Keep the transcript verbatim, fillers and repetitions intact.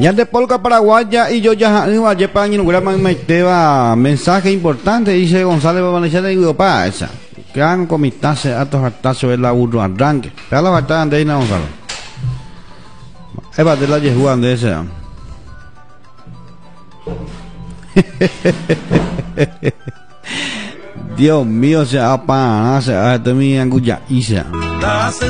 Ya de Polka Paraguaya y yo ya ayer para inaugurarme Maiteva mensaje importante dice González Babanechata y Europa esa que han comitase a todos hartazos de la burro arranque pero la falta de Ina Gonzalo Eva de la Yehuan de ese Dios mío se apa se ha temido angulla isa